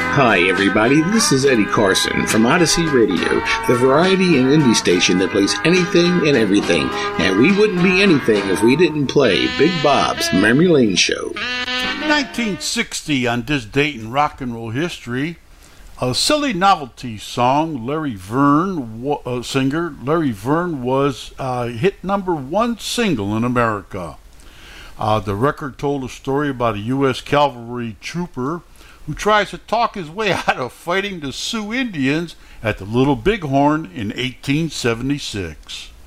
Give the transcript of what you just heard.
Hi, everybody. This is Eddie Carson from Odyssey Radio, the variety and indie station that plays anything and everything. And we wouldn't be anything if we didn't play Big Bob's Memory Lane Show. 1960, on this date in rock and roll history, a silly novelty song, singer Larry Verne was hit number one single in America. The record told a story about a U.S. cavalry trooper who tries to talk his way out of fighting the Sioux Indians at the Little Bighorn in 1876.